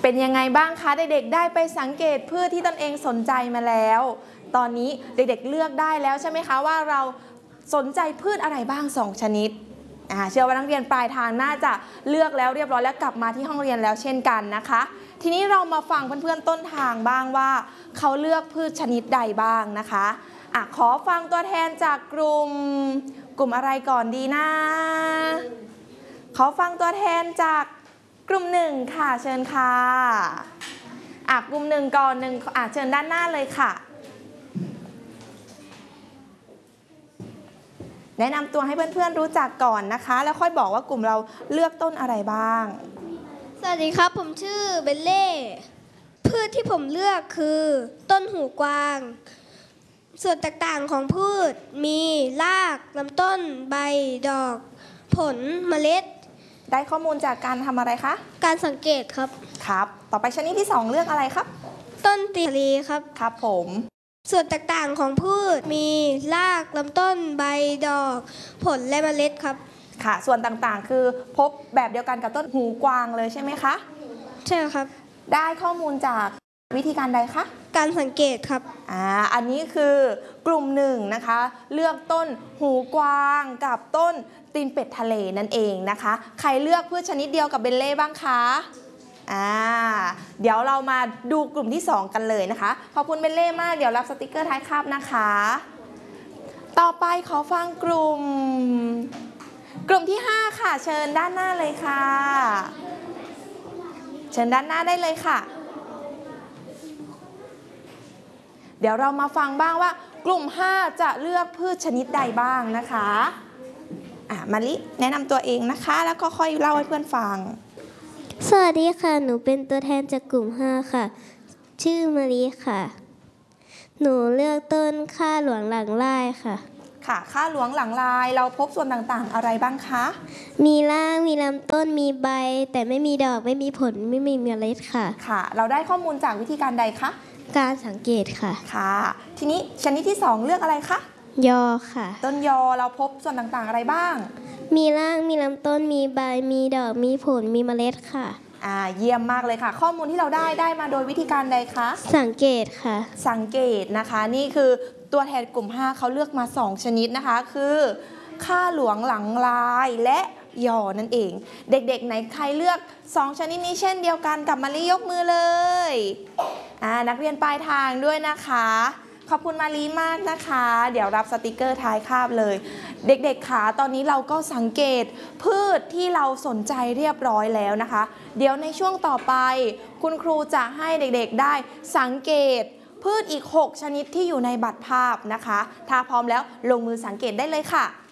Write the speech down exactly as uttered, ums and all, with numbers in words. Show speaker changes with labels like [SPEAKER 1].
[SPEAKER 1] เป็นยังไงบ้างคะเด็กๆได้ไปสังเกตพืชที่ตนเองสนใจมาแล้วตอนนี้เด็กๆเลือกได้แล้วใช่ไหมคะว่าเราสนใจพืชอะไรบ้างสองชนิดเชื่อว่านักเรียนปลายทางน่าจะเลือกแล้วเรียบร้อยแล้วกลับมาที่ห้องเรียนแล้วเช่นกันนะคะทีนี้เรามาฟังเพื่อนๆต้นทางบ้างว่าเขาเลือกพืชชนิดใดบ้างนะคะอะขอฟังตัวแทนจากกลุ่มกลุ่มอะไรก่อนดีนะขอฟังตัวแทนจากกลุ่มหนึ่งค่ะเชิญค่ะอ่ะกลุ่มหนึ่งก่อนหนึ่งอ่ะเชิญด้านหน้าเลยค่ะแนะนำตัวให้เพื่อนๆรู้จักก่อนนะคะแล้วค่อยบอกว่ากลุ่มเราเลือกต้นอะไรบ้าง
[SPEAKER 2] สวัสดีครับผมชื่อเบลเล่พืชที่ผมเลือกคือต้นหูกวางส่วนต่างๆของพืชมีรากลำต้นใบดอกผลเมล็ด
[SPEAKER 1] ได้ข้อมูลจากการทำอะไรคะ
[SPEAKER 2] การสังเกตครับ
[SPEAKER 1] ครับต่อไปชนิดที่สองเลือกอะไรครับ
[SPEAKER 2] ต้นตีนครับ
[SPEAKER 1] ครับผม
[SPEAKER 2] ส่วนต่างๆของพืชมีรากลำต้นใบดอกผลและเมล็ดครับ
[SPEAKER 1] ค่ะส่วนต่างๆคือพบแบบเดียวกันกับต้นหูกวางเลยใช่ไหมคะ
[SPEAKER 2] ใช่ครับ
[SPEAKER 1] ได้ข้อมูลจากวิธีการใดคะ
[SPEAKER 2] การสังเกตครับ
[SPEAKER 1] อ่าอันนี้คือกลุ่มหนึ่งนะคะเลือกต้นหูกวางกับต้นตีนเป็ดทะเลนั่นเองนะคะใครเลือกพืชชนิดเดียวกับเบลเล่บ้างคะอ่าเดี๋ยวเรามาดูกลุ่มที่สองกันเลยนะคะขอบคุณเบลเล่มากเดี๋ยวรับสติกเกอร์ท้ายคาบนะคะต่อไปขอฟังกลุ่มกลุ่มที่ห้าค่ะเชิญด้านหน้าเลยค่ะเชิญด้านหน้าได้เลยค่ะเดี๋ยวเรามาฟังบ้างว่ากลุ่มห้าจะเลือกพืชชนิดใดบ้างนะคะอ่ะมาลิแนะนำตัวเองนะคะแล้วก็ค่อยเล่าให้เพื่อนฟัง
[SPEAKER 3] สวัสดีค่ะหนูเป็นตัวแทนจากกลุ่มห้าค่ะชื่อมาลิค่ะหนูเลือกต้นข้าหลวงหลังลายค่ะ
[SPEAKER 1] ค่ะข้าหลวงหลังลายเราพบส่วนต่างๆอะไรบ้างคะ
[SPEAKER 3] มีรากมีลำต้นมีใบแต่ไม่มีดอกไม่มีผลไม่มีเมล็ดค่ะ
[SPEAKER 1] ค่ะเราได้ข้อมูลจากวิธีการใดคะ
[SPEAKER 3] การสังเกตค่ะ
[SPEAKER 1] ค่ะทีนี้ชนิดที่สองเลือกอะไรคะ
[SPEAKER 3] ยอค่ะ
[SPEAKER 1] ต้นยอเราพบส่วนต่างๆอะไรบ้าง
[SPEAKER 3] มีรากมีลำต้นมีใบมีดอกมีผลมีเมล็ดค่ะ
[SPEAKER 1] อ่าเยี่ยมมากเลยค่ะข้อมูลที่เราได้ได้มาโดยวิธีการใดคะ
[SPEAKER 3] สังเกตค่ะ
[SPEAKER 1] สังเกตนะคะนี่คือตัวแทนกลุ่มห้าเขาเลือกมาสองชนิดนะคะคือข้าหลวงหลังลายและยอนั่นเองเด็กๆไหนใครเลือกสองชนิดนี้เช่นเดียวกันกับมาลียกมือเลยอ่านักเรียนปลายทางด้วยนะคะขอบคุณมาลีมากนะคะเดี๋ยวรับสติกเกอร์ท้ายคาบเลยเด็กๆขาตอนนี้เราก็สังเกตพืชที่เราสนใจเรียบร้อยแล้วนะคะเดี๋ยวในช่วงต่อไปคุณครูจะให้เด็กๆได้สังเกตพืชอีกหกชนิดที่อยู่ในบัตรภาพนะคะถ้าพร้อมแล้วลงมือสังเกตได้เลยค่ะ